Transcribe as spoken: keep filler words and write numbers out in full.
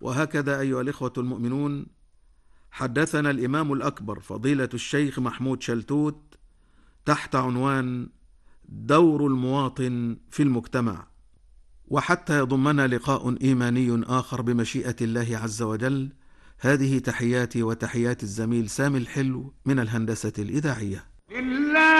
وهكذا أيها الإخوة المؤمنون، حدثنا الإمام الأكبر فضيلة الشيخ محمود شلتوت تحت عنوان دور المواطن في المجتمع. وحتى يضمنا لقاء إيماني آخر بمشيئة الله عز وجل، هذه تحياتي وتحيات الزميل سامي الحلو من الهندسة الإذاعية.